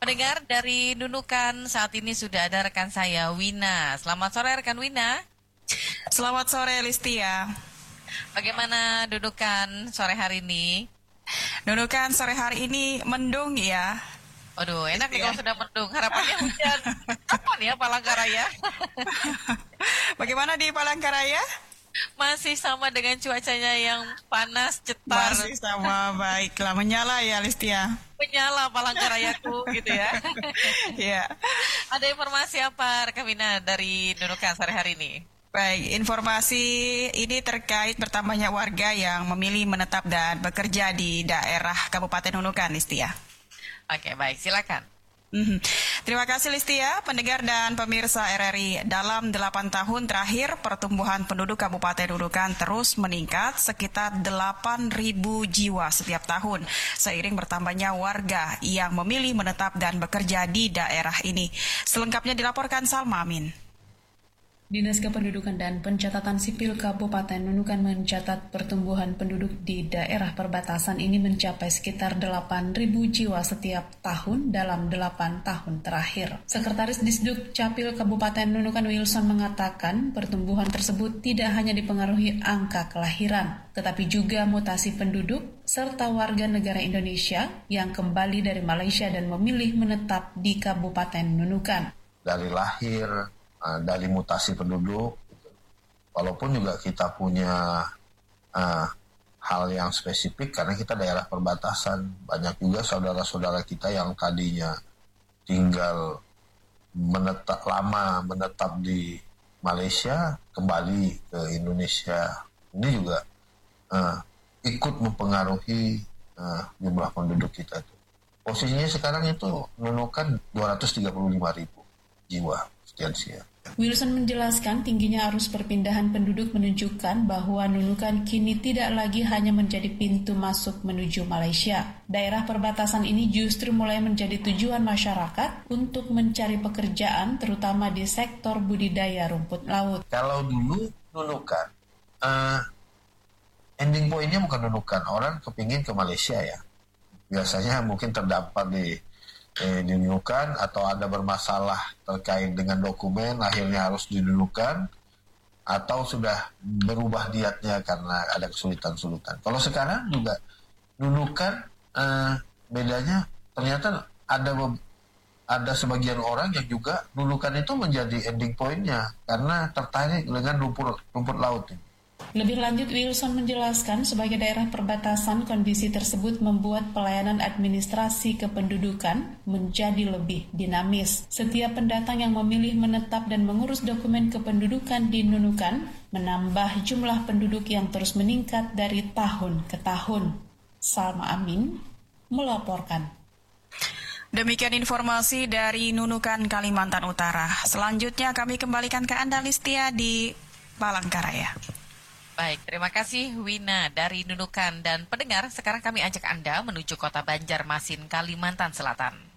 Pendengar dari Nunukan, saat ini sudah ada rekan saya, Wina. Selamat sore rekan Wina. Selamat sore Listia. Bagaimana Nunukan sore hari ini? Nunukan sore hari ini mendung ya. Aduh, enak nih kalau sudah mendung. Harapannya hujan. Kapan ya Palangkaraya? Bagaimana di Palangkaraya? Masih sama dengan cuacanya yang panas, cetar. Masih sama, baiklah. Menyala ya Listia. Menyala Palangkarayaku gitu ya. Ya. Ada informasi apa rekan Wina dari Nunukan sore hari ini? Baik, informasi ini terkait bertambahnya warga yang memilih menetap dan bekerja di daerah Kabupaten Nunukan, Listia. Oke, baik, silakan. Terima kasih Listia, pendengar dan pemirsa RRI. Dalam 8 tahun terakhir, pertumbuhan penduduk Kabupaten Nunukan terus meningkat sekitar 8.000 jiwa setiap tahun, seiring bertambahnya warga yang memilih menetap dan bekerja di daerah ini. Selengkapnya dilaporkan Salma Amin. Dinas Kependudukan dan Pencatatan Sipil Kabupaten Nunukan mencatat pertumbuhan penduduk di daerah perbatasan ini mencapai sekitar 8.000 jiwa setiap tahun dalam 8 tahun terakhir. Sekretaris Disduk Capil Kabupaten Nunukan Wilson mengatakan pertumbuhan tersebut tidak hanya dipengaruhi angka kelahiran, tetapi juga mutasi penduduk serta warga negara Indonesia yang kembali dari Malaysia dan memilih menetap di Kabupaten Nunukan. Dari lahir, dari mutasi penduduk, walaupun juga kita punya hal yang spesifik karena kita daerah perbatasan, banyak juga saudara-saudara kita yang tadinya tinggal menetap di Malaysia kembali ke Indonesia. Ini juga ikut mempengaruhi jumlah penduduk kita itu. Posisinya sekarang itu Nunukan 235.000 jiwa. Sekian sih ya. Wilson menjelaskan tingginya arus perpindahan penduduk menunjukkan bahwa Nunukan kini tidak lagi hanya menjadi pintu masuk menuju Malaysia. Daerah perbatasan ini justru mulai menjadi tujuan masyarakat untuk mencari pekerjaan terutama di sektor budidaya rumput laut. Kalau dulu Nunukan, ending point-nya bukan Nunukan, orang kepingin ke Malaysia ya. Biasanya mungkin terdapat di Nunukan atau ada bermasalah terkait dengan dokumen akhirnya harus dinunukan atau sudah berubah niatnya karena ada kesulitan-kesulitan. Kalau sekarang juga Nunukan bedanya ternyata ada sebagian orang yang juga Nunukan itu menjadi ending point-nya karena tertarik dengan rumput laut ini. Lebih lanjut, Wilson menjelaskan sebagai daerah perbatasan, kondisi tersebut membuat pelayanan administrasi kependudukan menjadi lebih dinamis. Setiap pendatang yang memilih menetap dan mengurus dokumen kependudukan di Nunukan menambah jumlah penduduk yang terus meningkat dari tahun ke tahun. Salma Amin melaporkan. Demikian informasi dari Nunukan, Kalimantan Utara. Selanjutnya kami kembalikan ke Anda Listia di Palangkaraya. Baik, terima kasih Wina dari Nunukan. Dan pendengar, sekarang kami ajak Anda menuju kota Banjarmasin, Kalimantan Selatan.